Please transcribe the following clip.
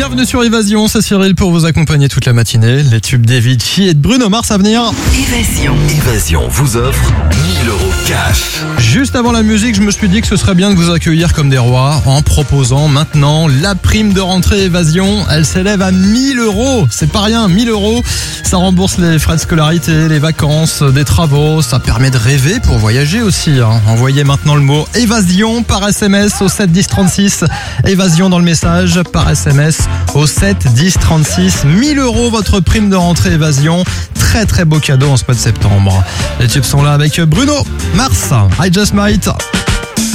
Bienvenue sur Évasion, c'est Cyril pour vous accompagner toute la matinée. Les tubes d'Avicii et de Bruno Mars à venir. Évasion vous offre 1000 € cash. Juste avant la musique, je me suis dit que ce serait bien de vous accueillir comme des rois en proposant maintenant la prime de rentrée Évasion. Elle s'élève à 1000 €. C'est pas rien, 1000 €. Ça rembourse les frais de scolarité, les vacances, des travaux. Ça permet de rêver pour voyager aussi. Envoyez maintenant le mot Évasion par SMS au 7 10 36. Évasion dans le message par SMS au 7 10 36. 1000 € votre prime de rentrée Évasion. Très très beau cadeau en ce mois de septembre. Les tubes sont là avec Bruno Mars. I Just Might.